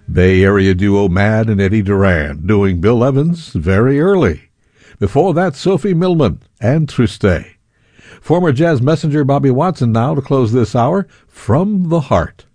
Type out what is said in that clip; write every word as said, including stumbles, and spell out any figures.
Bay Area duo Mad and Eddie Duran doing Bill Evans Very Early. Before that, Sophie Millman and Triste. Former jazz messenger Bobby Watson now to close this hour, From the Heart.